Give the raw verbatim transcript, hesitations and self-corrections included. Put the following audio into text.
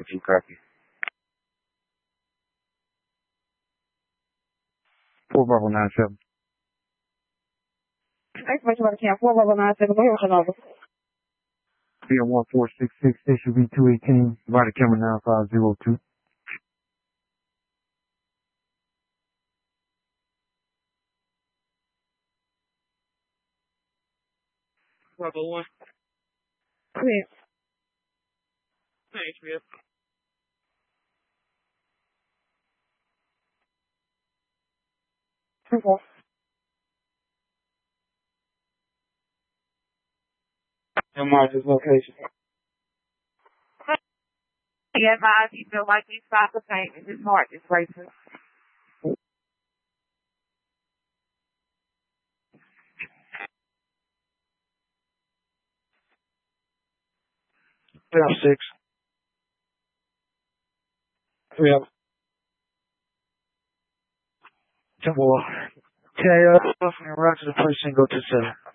two, copy. four Bravo nine seven. Expedition by the camp, four Bravo nine seven, go ahead with your number. B M one four six six, station V two eighteen, body camera nine five zero two. Bravo one. Clear. Thanks, Smith. Two four. And mark this location. He advised you feel like you stopped the payment. His heart is racing. Three up six. Three up. Ten more. K O, and run to the precinct, go to seven.